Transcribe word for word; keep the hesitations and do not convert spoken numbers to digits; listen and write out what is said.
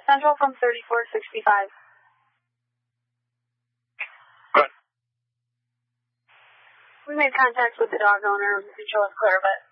Central from thirty-four sixty-five. Good. We made contact with the dog owner. We can show us clear, but